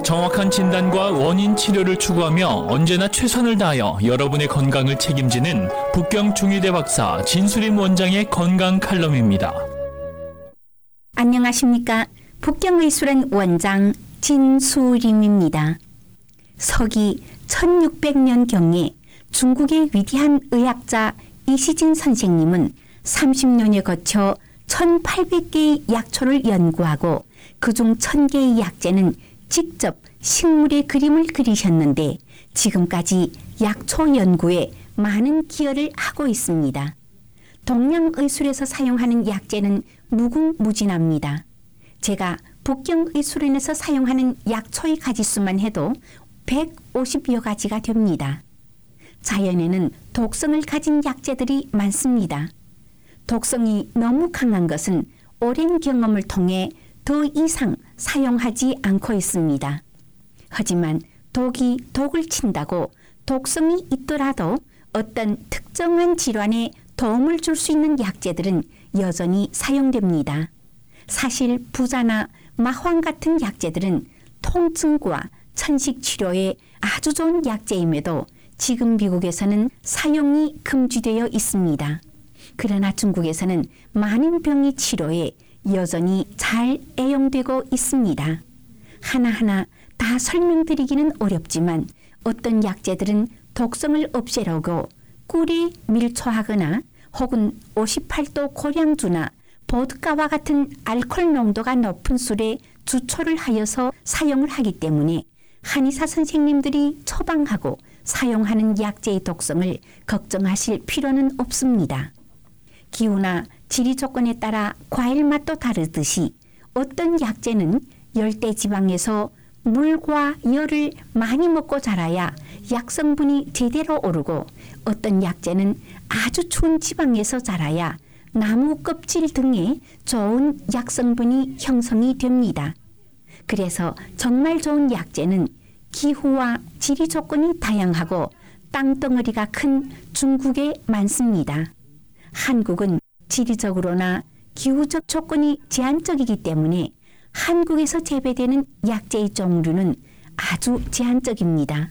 정확한 진단과 원인 치료를 추구하며 언제나 최선을 다하여 여러분의 건강을 책임지는 북경 중의대 박사 진수림 원장의 건강 칼럼입니다. 안녕하십니까. 북경의술원 원장 진수림입니다. 서기 1600년경에 중국의 위대한 의학자 이시진 선생님은 30년에 거쳐 1800개의 약초를 연구하고 그중 1000개의 약재는 직접 식물의 그림을 그리셨는데 지금까지 약초 연구에 많은 기여를 하고 있습니다. 동양의술에서 사용하는 약재는 무궁무진합니다. 제가 북경의술원에서 사용하는 약초의 가지수만 해도 150여 가지가 됩니다. 자연에는 독성을 가진 약재들이 많습니다. 독성이 너무 강한 것은 오랜 경험을 통해 더 이상 사용하지 않고 있습니다. 하지만 독이 독을 친다고 독성이 있더라도 어떤 특정한 질환에 도움을 줄 수 있는 약재들은 여전히 사용됩니다. 사실 부자나 마황 같은 약재들은 통증과 천식 치료에 아주 좋은 약재임에도 지금 미국에서는 사용이 금지되어 있습니다. 그러나 중국에서는 많은 병의 치료에 여전히 잘 애용되고 있습니다. 하나하나 다 설명드리기는 어렵지만 어떤 약재들은 독성을 없애려고 꿀에 밀초하거나 혹은 58도 고량주나 보드카와 같은 알코올 농도가 높은 술에 주초를 하여서 사용을 하기 때문에 한의사 선생님들이 처방하고 사용하는 약재의 독성을 걱정하실 필요는 없습니다. 기후나 지리 조건에 따라 과일 맛도 다르듯이 어떤 약재는 열대지방에서 물과 열을 많이 먹고 자라야 약성분이 제대로 오르고 어떤 약재는 아주 추운 지방에서 자라야 나무 껍질 등의 좋은 약성분이 형성이 됩니다. 그래서 정말 좋은 약재는 기후와 지리 조건이 다양하고 땅덩어리가 큰 중국에 많습니다. 한국은 지리적으로나 기후적 조건이 제한적이기 때문에 한국에서 재배되는 약재의 종류는 아주 제한적입니다.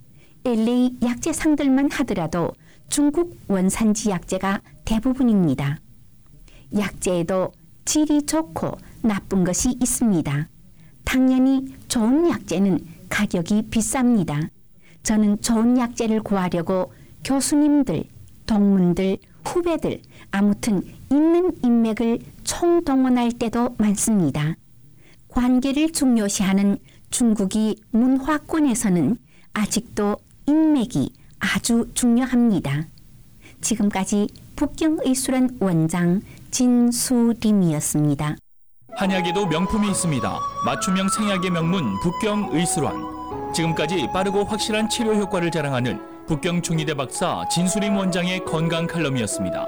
LA 약재상들만 하더라도 중국 원산지 약재가 대부분입니다. 약재에도 질이 좋고 나쁜 것이 있습니다. 당연히 좋은 약재는 가격이 비쌉니다. 저는 좋은 약재를 구하려고 교수님들, 동문들, 후배들, 아무튼 있는 인맥을 총동원할 때도 많습니다. 관계를 중요시하는 중국이 문화권에서는 아직도 인맥이 아주 중요합니다. 지금까지 북경의술원 원장 진수림이었습니다. 한약에도 명품이 있습니다. 맞춤형 생약의 명문 북경의술원. 지금까지 빠르고 확실한 치료 효과를 자랑하는 북경 중의대 박사 진수림 원장의 건강 칼럼이었습니다.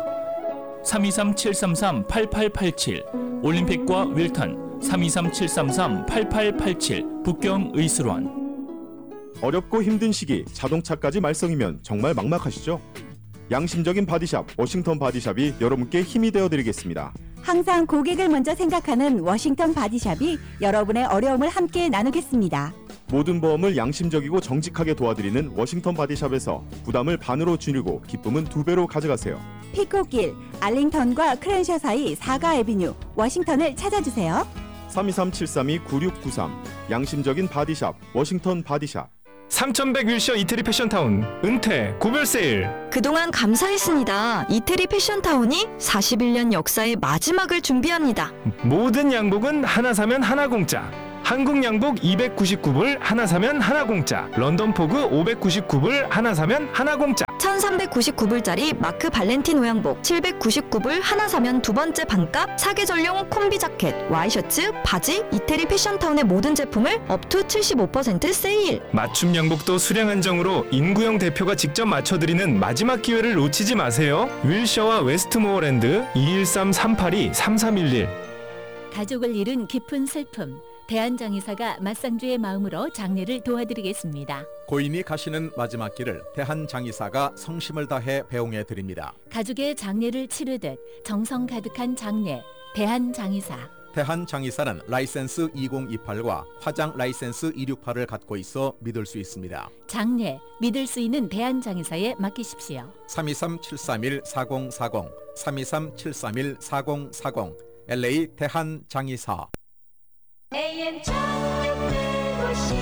323-733-8887 올림픽과 윌턴 323-733-8887 북경의술원. 어렵고 힘든 시기 자동차까지 말썽이면 정말 막막하시죠? 양심적인 바디샵 워싱턴 바디샵이 여러분께 힘이 되어드리겠습니다. 항상 고객을 먼저 생각하는 워싱턴 바디샵이 여러분의 어려움을 함께 나누겠습니다. 모든 보험을 양심적이고 정직하게 도와드리는 워싱턴 바디샵에서 부담을 반으로 줄이고 기쁨은 2배로 가져가세요. 피코길, 알링턴과 크랜셔 사이 4가 애비뉴 워싱턴을 찾아주세요. 323-732-9693 양심적인 바디샵 워싱턴 바디샵. 3100 윌셔 이태리 패션타운 은퇴 고별 세일. 그동안 감사했습니다. 이태리 패션타운이 41년 역사의 마지막을 준비합니다. 모든 양복은 하나 사면 하나 공짜. 한국 양복 299불 하나 사면 하나 공짜. 런던 포그 599불 하나 사면 하나 공짜. 1399불짜리 마크 발렌티노 양복 799불 하나 사면 두 번째 반값. 사계절용 콤비 자켓, 와이셔츠, 바지, 이태리 패션타운의 모든 제품을 업투 75% 세일. 맞춤 양복도 수량 한정으로 인구형 대표가 직접 맞춰드리는 마지막 기회를 놓치지 마세요. 윌셔와 웨스트모어랜드 213-382-3311. 가족을 잃은 깊은 슬픔. 대한장의사가 맞상주의 마음으로 장례를 도와드리겠습니다. 고인이 가시는 마지막 길을 대한장의사가 성심을 다해 배웅해 드립니다. 가족의 장례를 치르듯 정성 가득한 장례, 대한장의사. 대한장의사는 라이센스 2028과 화장 라이센스 268을 갖고 있어 믿을 수 있습니다. 장례, 믿을 수 있는 대한장의사에 맡기십시오. 323-731-4040, 323-731-4040, LA 대한장의사. AM 1650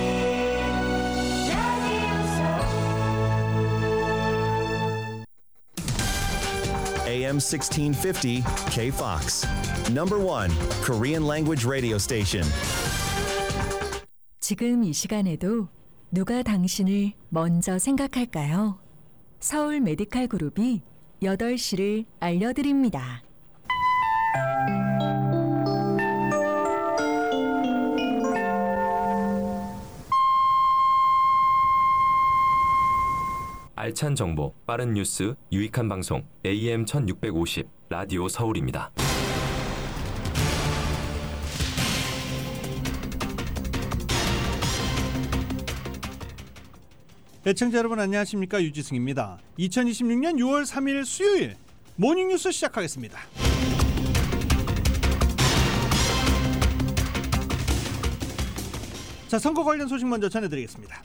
AM 1650 KFOX. Number 1 Korean language radio station. 지금 이 시간에도 누가 당신을 먼저 생각할까요? 서울 메디칼 그룹이 8시를 알려드립니다. 알찬 정보, 빠른 뉴스, 유익한 방송 AM 1650 라디오 서울입니다. 애청자 여러분 안녕하십니까, 유지승입니다. 2026년 6월 3일 수요일 모닝뉴스 시작하겠습니다. 자, 선거 관련 소식 먼저 전해드리겠습니다.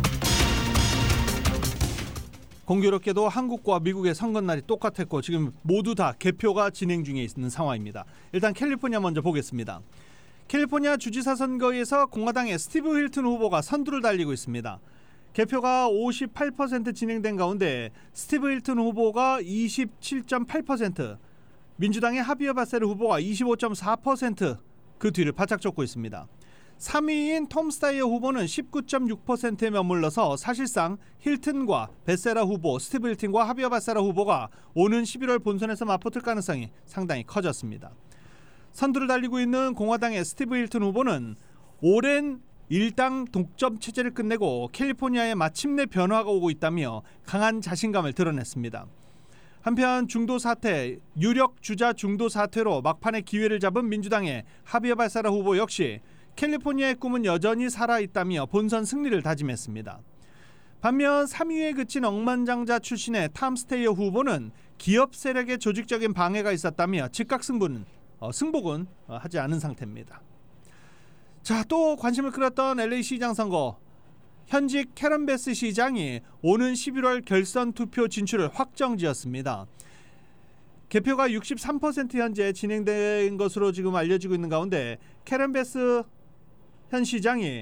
공교롭게도 한국과 미국의 선거날이 똑같았고 지금 모두 다 개표가 진행 중에 있는 상황입니다. 일단 캘리포니아 먼저 보겠습니다. 캘리포니아 주지사 선거에서 공화당의 스티브 힐튼 후보가 선두를 달리고 있습니다. 개표가 58% 진행된 가운데 스티브 힐튼 후보가 27.8%, 민주당의 하비어 바세르 후보가 25.4% 그 뒤를 바짝 쫓고 있습니다. 3위인 톰 스타이어 후보는 19.6%에 머물러서 사실상 힐튼과 베세라 후보, 스티브 힐튼과 하비어 바세라 후보가 오는 11월 본선에서 맞붙을 가능성이 상당히 커졌습니다. 선두를 달리고 있는 공화당의 스티브 힐튼 후보는 오랜 일당 독점 체제를 끝내고 캘리포니아에 마침내 변화가 오고 있다며 강한 자신감을 드러냈습니다. 한편 중도 사퇴, 유력 주자 중도 사퇴로 막판의 기회를 잡은 민주당의 하비어 바세라 후보 역시 캘리포니아의 꿈은 여전히 살아있다며 본선 승리를 다짐했습니다. 반면 3위에 그친 억만장자 출신의 탐 스테이어 후보는 기업 세력의 조직적인 방해가 있었다며 즉각 승복은 하지 않은 상태입니다. 자, 또 관심을 끌었던 LA 시장 선거. 현직 캐런 베스 시장이 오는 11월 결선 투표 진출을 확정지었습니다. 개표가 63% 현재 진행된 것으로 지금 알려지고 있는 가운데 캐런 베스 현 시장이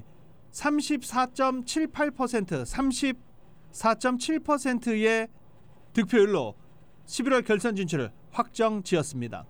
34.78%, 34.7%의 득표율로 11월 결선 진출을 확정지었습니다.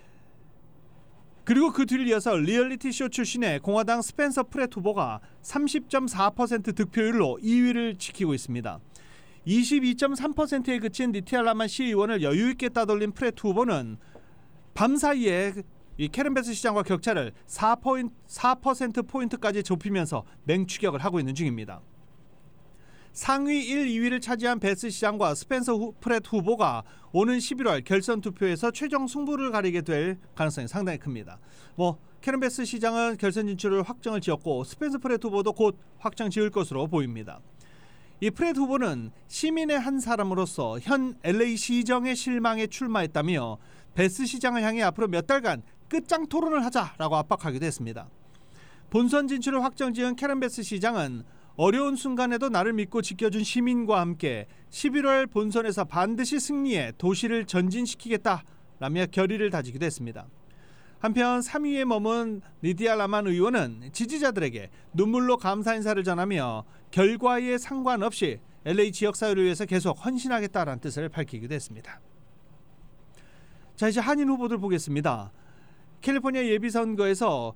그리고 그 뒤를 이어서 리얼리티 쇼 출신의 공화당 스펜서 프렛 후보가 30.4% 득표율로 2위를 지키고 있습니다. 22.3%에 그친 니티아 라만 시의원을 여유있게 따돌린 프렛 후보는 밤사이에 이 캐런 베스 시장과 격차를 4%포인트까지 좁히면서 맹추격을 하고 있는 중입니다. 상위 1, 2위를 차지한 베스 시장과 스펜서 프렛 후보가 오는 11월 결선 투표에서 최종 승부를 가리게 될 가능성이 상당히 큽니다. 캐런 베스 시장은 결선 진출을 확정을 지었고 스펜서 프렛 후보도 곧 확정 지을 것으로 보입니다. 이 프렛 후보는 시민의 한 사람으로서 현 LA 시정의 실망에 출마했다며 베스 시장을 향해 앞으로 몇 달간 끝장 토론을 하자라고 압박하기도 했습니다. 본선 진출을 확정지은 캐런 베스 시장은 어려운 순간에도 나를 믿고 지켜준 시민과 함께 11월 본선에서 반드시 승리해 도시를 전진시키겠다라며 결의를 다지기도 했습니다. 한편 3위에 머문 니디아 라만 의원은 지지자들에게 눈물로 감사 인사를 전하며 결과에 상관없이 LA 지역사회를 위해서 계속 헌신하겠다라는 뜻을 밝히기도 했습니다. 자, 이제 한인 후보들 보겠습니다. 캘리포니아 예비선거에서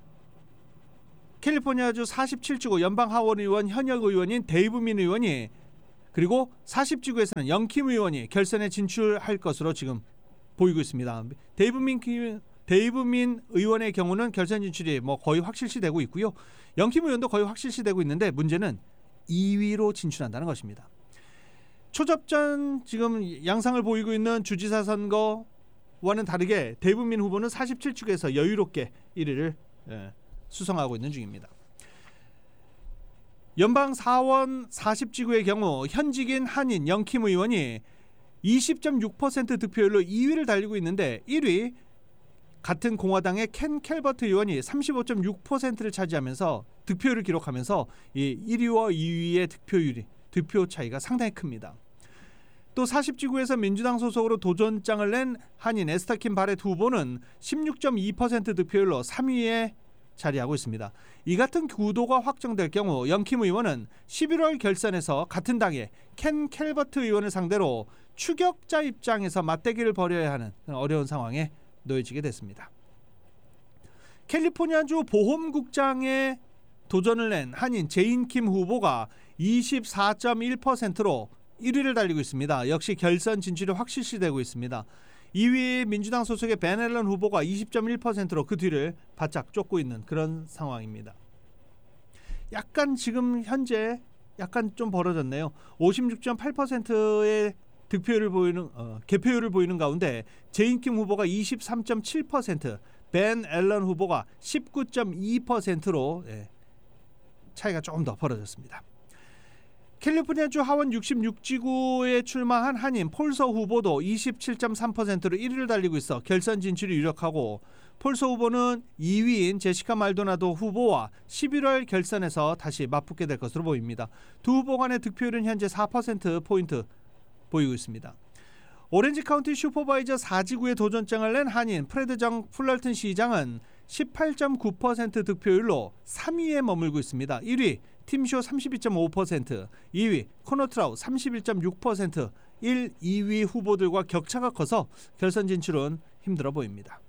캘리포니아주 47지구 연방 하원 의원 현역 의원인 데이브 민 의원이, 그리고 40지구에서는 영킴 의원이 결선에 진출할 것으로 지금 보이고 있습니다. 데이브 민 의원의 경우는 결선 진출이 거의 확실시되고 있고요. 영킴 의원도 거의 확실시되고 있는데 문제는 2위로 진출한다는 것입니다. 초접전 지금 양상을 보이고 있는 주지사 선거와는 다르게 데이브 민 후보는 47지구에서 여유롭게 1위를 수성하고 있는 중입니다. 연방 사원 40지구의 경우 현직인 한인 영킴 의원이 20.6% 득표율로 2위를 달리고 있는데 1위 같은 공화당의 켄 캘버트 의원이 35.6%를 차지하면서 득표율을 기록하면서 이 1위와 2위의 득표 차이가 상당히 큽니다. 또 40지구에서 민주당 소속으로 도전장을 낸 한인 에스터킨 바렛 후보는 16.2% 득표율로 3위에 자리하고 있습니다. 이 같은 구도가 확정될 경우 영킴 의원은 11월 결선에서 같은 당의 켄 캘버트 의원을 상대로 추격자 입장에서 맞대기를 벌여야 하는 어려운 상황에 놓여지게 됐습니다. 캘리포니아주 보험국장에 도전을 낸 한인 제인 킴 후보가 24.1%로 1위를 달리고 있습니다. 역시 결선 진출이 확실시되고 있습니다. 2위 민주당 소속의 벤 앨런 후보가 20.1%로 그 뒤를 바짝 쫓고 있는 그런 상황입니다. 약간 지금 현재 약간 좀 벌어졌네요. 56.8%의 개표율을 보이는 가운데 제인 킴 후보가 23.7%, 벤 앨런 후보가 19.2%로 차이가 조금 더 벌어졌습니다. 캘리포니아주 하원 66지구에 출마한 한인 폴서 후보도 27.3%로 1위를 달리고 있어 결선 진출이 유력하고, 폴서 후보는 2위인 제시카 말도나도 후보와 11월 결선에서 다시 맞붙게 될 것으로 보입니다. 두 후보 간의 득표율은 현재 4%포인트 보이고 있습니다. 오렌지 카운티 슈퍼바이저 4지구에 도전장을 낸 한인 프레드 정 플럴튼 시장은 18.9% 득표율로 3위에 머물고 있습니다. 1위 팀쇼 32.5%, 2위 코너트라우 31.6%, 1, 2위 후보들과 격차가 커서 결선 진출은 힘들어 보입니다.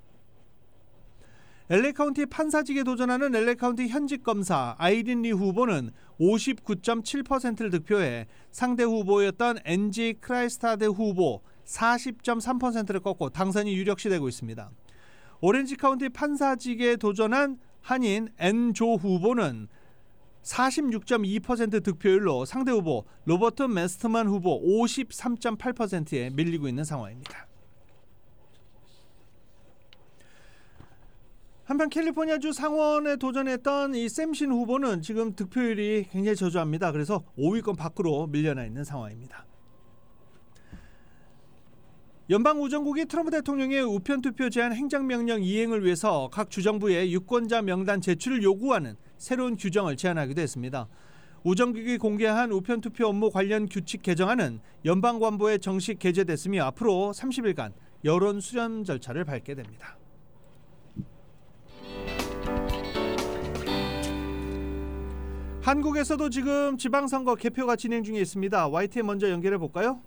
LA 카운티 판사직에 도전하는 LA 카운티 현직 검사 아이린 리 후보는 59.7%를 득표해 상대 후보였던 엔지 크라이스타데 후보 40.3%를 꺾고 당선이 유력시되고 있습니다. 오렌지 카운티 판사직에 도전한 한인 앤조 후보는 46.2% 득표율로 상대 후보 로버트 메스트만 후보 53.8%에 밀리고 있는 상황입니다. 한편 캘리포니아주 상원에 도전했던 이 샘신 후보는 지금 득표율이 굉장히 저조합니다. 그래서 5위권 밖으로 밀려나 있는 상황입니다. 연방우정국이 트럼프 대통령의 우편투표 제한 행정명령 이행을 위해서 각 주정부에 유권자 명단 제출을 요구하는 새로운 규정을 제안하기도 했습니다. 우정국이 공개한 우편투표 업무 관련 규칙 개정안은 연방관보에 정식 게재됐으며 앞으로 30일간 여론 수렴 절차를 밟게 됩니다. 한국에서도 지금 지방선거 개표가 진행 중에 있습니다. YTN 먼저 연결해 볼까요?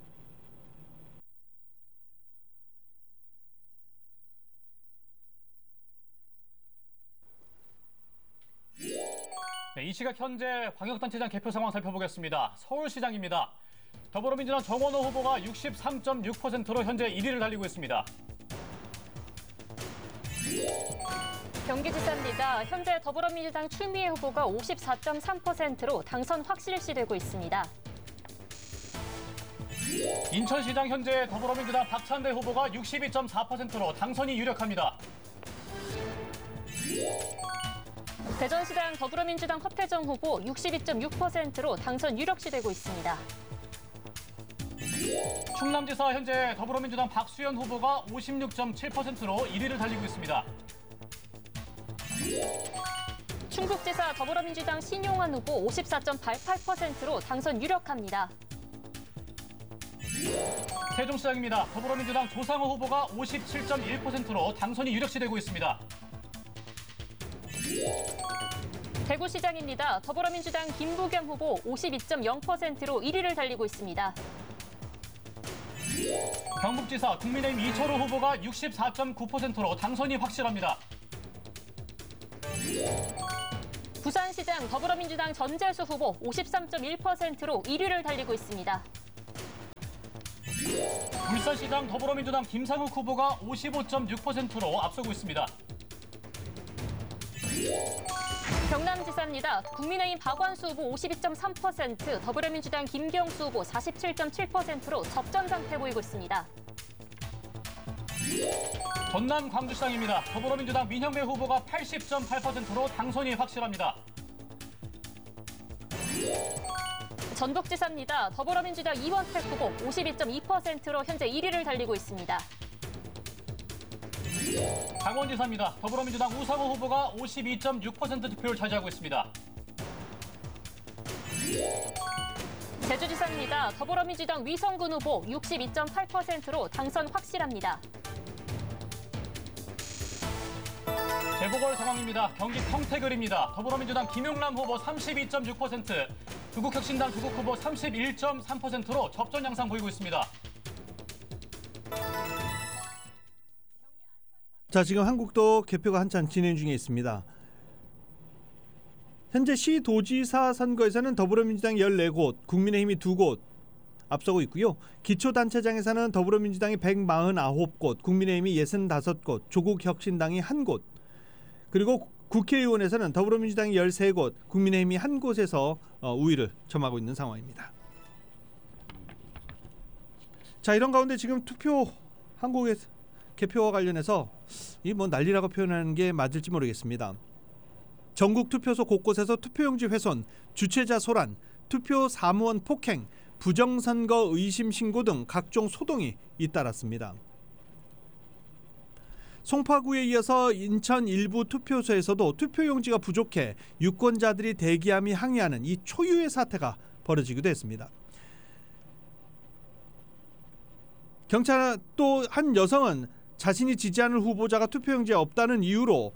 네, 이 시각 현재 광역단체장 개표 상황 살펴보겠습니다. 서울시장입니다. 더불어민주당 정원호 후보가 63.6%로 현재 1위를 달리고 있습니다. 경기지사입니다. 현재 더불어민주당 추미애 후보가 54.3%로 당선 확실시되고 있습니다. 인천시장 현재 더불어민주당 박찬대 후보가 62.4%로 당선이 유력합니다. 대전시장 더불어민주당 허태정 후보 62.6%로 당선 유력시되고 있습니다. 충남지사 현재 더불어민주당 박수현 후보가 56.7%로 1위를 달리고 있습니다. 충북지사 더불어민주당 신용환 후보 54.88%로 당선 유력합니다. 세종시장입니다. 더불어민주당 조상호 후보가 57.1%로 당선이 유력시되고 있습니다. 대구시장입니다. 더불어민주당 김부겸 후보 52.0%로 1위를 달리고 있습니다. 경북지사 국민의힘 이철호 후보가 64.9%로 당선이 확실합니다. 부산시장 더불어민주당 전재수 후보 53.1%로 1위를 달리고 있습니다. 울산시장 더불어민주당 김상욱 후보가 55.6%로 앞서고 있습니다. 경남지사입니다. 국민의힘 박완수 후보 52.3%, 더불어민주당 김경수 후보 47.7%로 접전 상태 보이고 있습니다. 전남 광주시장입니다. 더불어민주당 민형배 후보가 80.8%로 당선이 확실합니다. 전북지사입니다. 더불어민주당 이원택 후보 52.2%로 현재 1위를 달리고 있습니다. 강원지사입니다. 더불어민주당 우상호 후보가 52.6% 득표를 차지하고 있습니다. 제주지사입니다. 더불어민주당 위성군 후보 62.8%로 당선 확실합니다. 재보궐 상황입니다. 경기 평택을입니다. 더불어민주당 김용남 후보 32.6%, 조국혁신당 조국 후보 31.3%로 접전 양상 보이고 있습니다. 자, 지금 한국도 개표가 한창 진행 중에 있습니다. 현재 시도지사 선거에서는 더불어민주당이 14곳, 국민의힘이 2곳 앞서고 있고요. 기초단체장에서는 더불어민주당이 149곳, 국민의힘이 65곳, 조국혁신당이 1곳, 그리고 국회의원에서는 더불어민주당이 13곳, 국민의힘이 1곳에서 우위를 점하고 있는 상황입니다. 자, 이런 가운데 지금 투표 한국의 개표와 관련해서 이 뭐 난리라고 표현하는 게 맞을지 모르겠습니다. 전국 투표소 곳곳에서 투표용지 훼손, 주최자 소란, 투표 사무원 폭행, 부정선거 의심 신고 등 각종 소동이 잇따랐습니다. 송파구에 이어서 인천 일부 투표소에서도 투표용지가 부족해 유권자들이 대기함이 항의하는 이 초유의 사태가 벌어지기도 했습니다. 경찰 또 한 여성은 자신이 지지하는 후보자가 투표용지에 없다는 이유로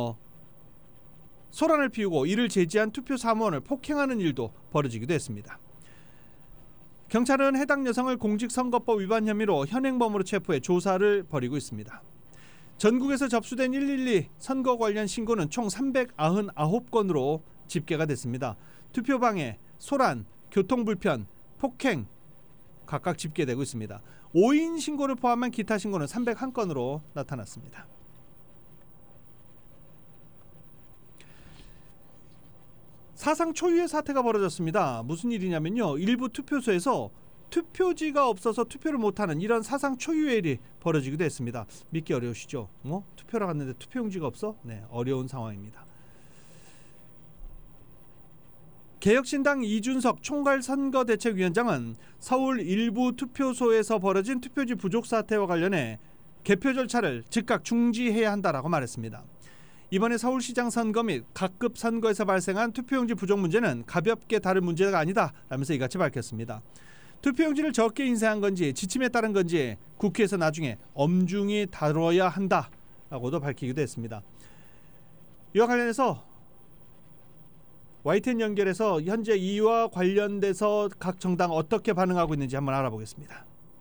소란을 피우고 이를 제지한 투표 사무원을 폭행하는 일도 벌어지기도 했습니다. 경찰은 해당 여성을 공직선거법 위반 혐의로 현행범으로 체포해 조사를 벌이고 있습니다. 전국에서 접수된 112 선거 관련 신고는 총 399건으로 집계가 됐습니다. 투표방해, 소란, 교통불편, 폭행 각각 집계되고 있습니다. 5인 신고를 포함한 기타 신고는 301건으로 나타났습니다. 사상 초유의 사태가 벌어졌습니다. 무슨 일이냐면요. 일부 투표소에서 투표지가 없어서 투표를 못하는 이런 사상 초유의 일이 벌어지기도 했습니다. 믿기 어려우시죠? 투표를 갔는데 투표용지가 없어? 네, 어려운 상황입니다. 개혁신당 이준석 총괄선거대책위원장은 서울 일부 투표소에서 벌어진 투표지 부족 사태와 관련해 개표 절차를 즉각 중지해야 한다라고 말했습니다. 이번에 서울시장 선거 및 각급 선거에서 발생한 투표용지 부족 문제는 가볍게 다룰 문제가 아니다라면서 이같이 밝혔습니다. 투표용지를 적게 인쇄한 건지 지침에 따른 건지 국회에서 나중에 엄중히 다뤄야 한다라고도 밝히기도 했습니다. 이와 관련해서 YTN 연결해서 현재 이와 관련돼서 각 정당 어떻게 반응하고 있는지 한번 알아보겠습니다.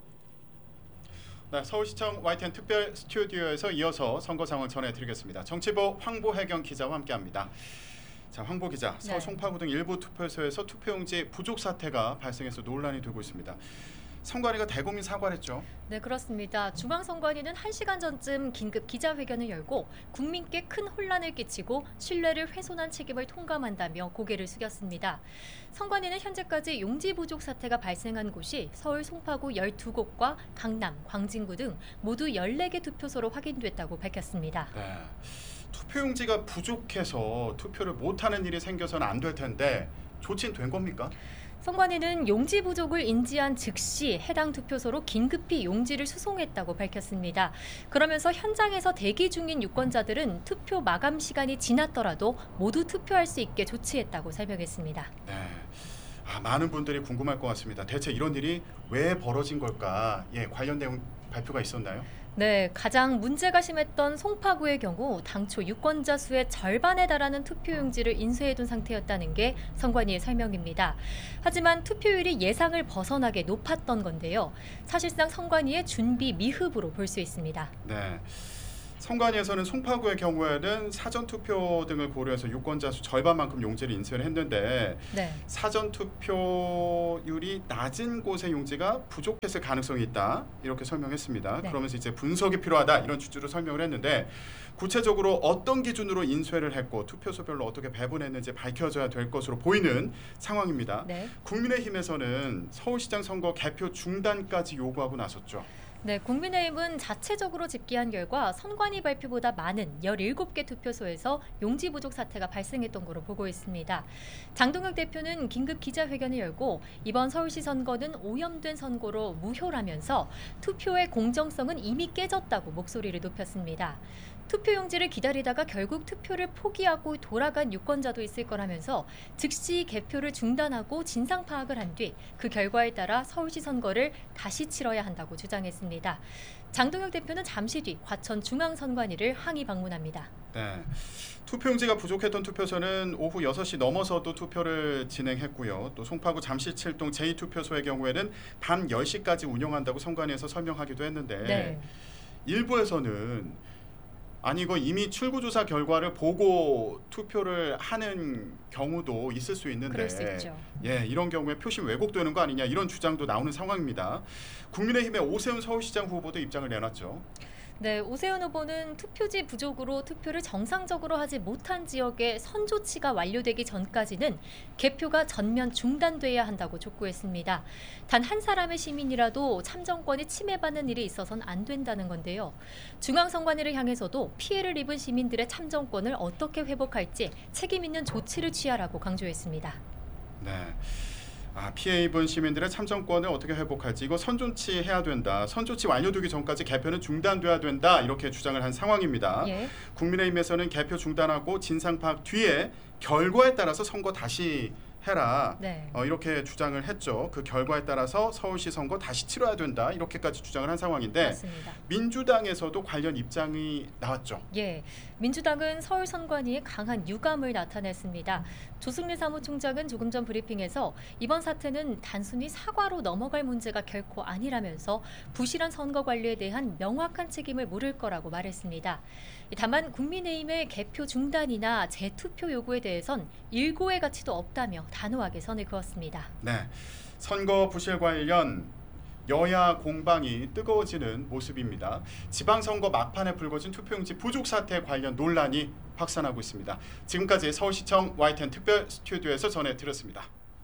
네, 서울시청 YTN 특별 스튜디오에서 이어서 선거 상황 전해드리겠습니다. 정치부 황보혜경 기자와 함께합니다. 자, 황보 기자, 서울 송파구 등 일부 투표소에서 투표용지 부족 사태가 발생해서 논란이 되고 있습니다. 선관위가 대국민 사과를 했죠. 네, 그렇습니다. 중앙선관위는 1시간 전쯤 긴급 기자회견을 열고 국민께 큰 혼란을 끼치고 신뢰를 훼손한 책임을 통감한다며 고개를 숙였습니다. 선관위는 현재까지 용지 부족 사태가 발생한 곳이 서울 송파구 12곳과 강남, 광진구 등 모두 14개 투표소로 확인됐다고 밝혔습니다. 네, 투표용지가 부족해서 투표를 못하는 일이 생겨서는 안 될 텐데 조치는 된 겁니까? 선관위는 용지 부족을 인지한 즉시 해당 투표소로 긴급히 용지를 수송했다고 밝혔습니다. 그러면서 현장에서 대기 중인 유권자들은 투표 마감 시간이 지났더라도 모두 투표할 수 있게 조치했다고 설명했습니다. 네, 많은 분들이 궁금할 것 같습니다. 대체 이런 일이 왜 벌어진 걸까? 관련 내용 발표가 있었나요? 네, 가장 문제가 심했던 송파구의 경우 당초 유권자 수의 절반에 달하는 투표용지를 인쇄해둔 상태였다는 게 선관위의 설명입니다. 하지만 투표율이 예상을 벗어나게 높았던 건데요. 사실상 선관위의 준비 미흡으로 볼 수 있습니다. 네. 선관위에서는 송파구의 경우에는 사전투표 등을 고려해서 유권자 수 절반만큼 용지를 인쇄를 했는데 사전투표율이 낮은 곳의 용지가 부족했을 가능성이 있다 이렇게 설명했습니다. 그러면서 이제 분석이 필요하다 이런 취지로 설명을 했는데 구체적으로 어떤 기준으로 인쇄를 했고 투표소별로 어떻게 배분했는지 밝혀져야 될 것으로 보이는 상황입니다. 국민의힘에서는 서울시장 선거 개표 중단까지 요구하고 나섰죠. 네, 국민의힘은 자체적으로 집계한 결과 선관위 발표보다 많은 17개 투표소에서 용지 부족 사태가 발생했던 것으로 보고 있습니다. 장동혁 대표는 긴급 기자회견을 열고 이번 서울시 선거는 오염된 선거로 무효라면서 투표의 공정성은 이미 깨졌다고 목소리를 높였습니다. 투표용지를 기다리다가 결국 투표를 포기하고 돌아간 유권자도 있을 거라면서 즉시 개표를 중단하고 진상 파악을 한 뒤 그 결과에 따라 서울시 선거를 다시 치러야 한다고 주장했습니다. 장동혁 대표는 잠시 뒤 과천 중앙선관위를 항의 방문합니다. 네, 투표용지가 부족했던 투표소는 오후 6시 넘어서도 투표를 진행했고요. 또 송파구 잠실칠동 제2투표소의 경우에는 밤 10시까지 운영한다고 선관위에서 설명하기도 했는데 네. 일부에서는 아니 이거 이미 출구조사 결과를 보고 투표를 하는 경우도 있을 수 있는데 그럴 수 있죠. 예, 이런 경우에 표심 왜곡되는 거 아니냐 이런 주장도 나오는 상황입니다. 국민의힘의 오세훈 서울시장 후보도 입장을 내놨죠. 네, 오세훈 후보는 투표지 부족으로 투표를 정상적으로 하지 못한 지역에 선조치가 완료되기 전까지는 개표가 전면 중단돼야 한다고 촉구했습니다. 단 한 사람의 시민이라도 참정권이 침해받는 일이 있어서는 안 된다는 건데요. 중앙선관위를 향해서도 피해를 입은 시민들의 참정권을 어떻게 회복할지 책임 있는 조치를 취하라고 강조했습니다. 네. 피해 입은 시민들의 참정권을 어떻게 회복할지 이거 선조치 해야 된다. 선조치 완료되기 전까지 개표는 중단돼야 된다. 이렇게 주장을 한 상황입니다. 예. 국민의힘에서는 개표 중단하고 진상 파악 뒤에 결과에 따라서 선거 다시 해라. 네. 이렇게 주장을 했죠. 그 결과에 따라서 서울시 선거 다시 치러야 된다. 이렇게까지 주장을 한 상황인데 맞습니다. 민주당에서도 관련 입장이 나왔죠. 예, 민주당은 서울 선관위에 강한 유감을 나타냈습니다. 조승래 사무총장은 조금 전 브리핑에서 이번 사태는 단순히 사과로 넘어갈 문제가 결코 아니라면서 부실한 선거 관리에 대한 명확한 책임을 물을 거라고 말했습니다. 다만 국민의힘의 개표 중단이나 재투표 요구에 대해선 일고의 가치도 없다며 단호하게 선을 그었습니다. 네, 선거 부실 관련 여야 공방이 뜨거워지는 모습입니다. 지방선거 막판에 불거진 투표용지 부족 사태 관련 논란이 확산하고 있습니다. 지금까지 서울시청 YTN 특별 스튜디오에서 전해드렸습니다.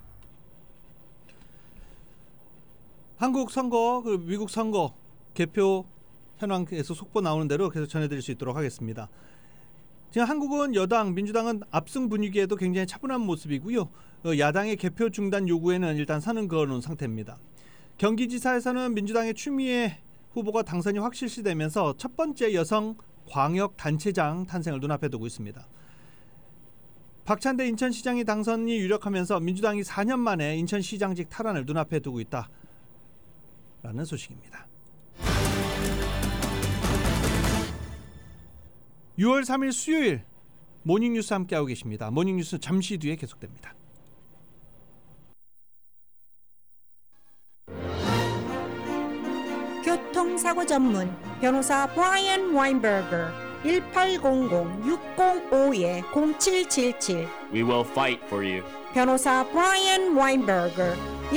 한국 선거, 미국 선거 개표 현황에서 속보 나오는 대로 계속 전해드릴 수 있도록 하겠습니다. 지금 한국은 여당, 민주당은 압승 분위기에도 굉장히 차분한 모습이고요. 야당의 개표 중단 요구에는 일단 선을 그어놓은 상태입니다. 경기지사에서는 민주당의 추미애 후보가 당선이 확실시되면서 첫 번째 여성 광역단체장 탄생을 눈앞에 두고 있습니다. 박찬대 인천시장이 당선이 유력하면서 민주당이 4년 만에 인천시장직 탈환을 눈앞에 두고 있다라는 소식입니다. 6월 3일 수요일 모닝뉴스 함께하고 계십니다. 모닝뉴스 잠시 뒤에 계속됩니다. 교통사고 전문 변호사 브라이언 와인버거 1800-605-0777 We will fight for you. 변호사 브라이언 와인버거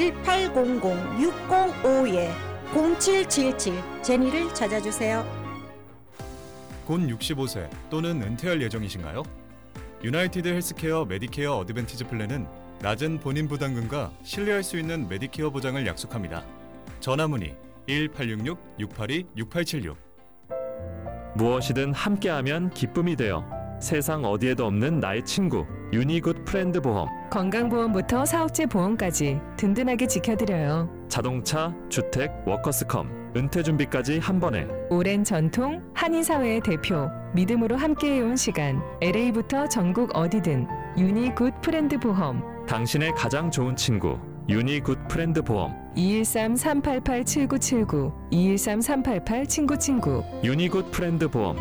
1800-605-0777 제니를 찾아주세요. 곧 65세 또는 은퇴할 예정이신가요? 유나이티드 헬스케어 메디케어 어드밴티지 플랜은 낮은 본인 부담금과 신뢰할 수 있는 메디케어 보장을 약속합니다. 전화 문의 1866-682-6876. 무엇이든 함께하면 기쁨이 되어 세상 어디에도 없는 나의 친구 유니굿 프렌드 보험. 건강보험부터 사업체 보험까지 든든하게 지켜드려요. 자동차, 주택, 워커스컴, 은퇴 준비까지 한 번에. 오랜 전통 한인사회의 대표, 믿음으로 함께해온 시간. LA부터 전국 어디든 유니굿 프렌드 보험. 당신의 가장 좋은 친구 유니굿 프렌드 보험. 213-388-7979 213-388-친구친구 유니굿 프렌드 보험.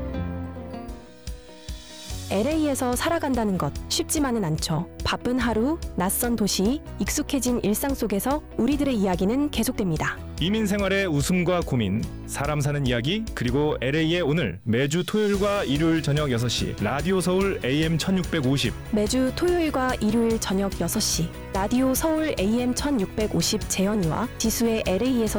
LA에서 살아간다는 것 쉽지만은 않죠. 바쁜 하루, 낯선 도시, 익숙해진 일상 속에서 우리들의 이야기는 계속됩니다. 이민 생활의 웃음과 고민, 사람 사는 이야기, 그리고 LA의 오늘 매주 토요일과 일요일 저녁 6시 라디오 서울 AM 1650. 매주 토요일과 일요일 저녁 6시 라디오 서울 AM 1650 재현이와 지수의 LA에서